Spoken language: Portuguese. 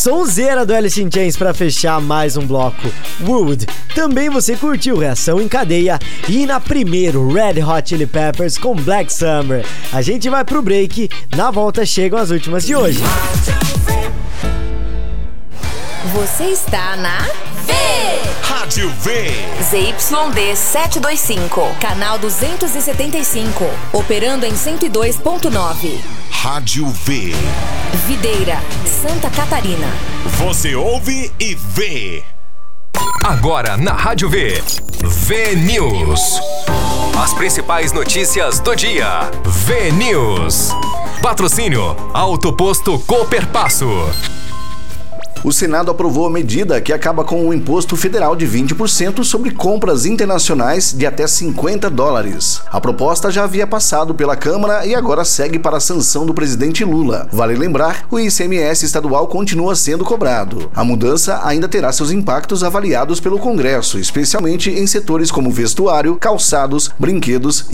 sonzeira do Alice in Chains pra fechar mais um bloco. Wood, também você curtiu Reação em Cadeia e na primeiro Red Hot Chili Peppers com Black Summer. A gente vai pro break, na volta chegam as últimas de hoje. Você está na Rádio V. ZYD 725, canal 275, operando em 102.9. Rádio V. Videira, Santa Catarina. Você ouve e vê. Agora na Rádio V. V News. As principais notícias do dia. V News. Patrocínio Auto Posto Cooperpasso. O Senado aprovou a medida que acaba com o imposto federal de 20% sobre compras internacionais de até $50. A proposta já havia passado pela Câmara e agora segue para a sanção do presidente Lula. Vale lembrar, o ICMS estadual continua sendo cobrado. A mudança ainda terá seus impactos avaliados pelo Congresso, especialmente em setores como vestuário, calçados, brinquedos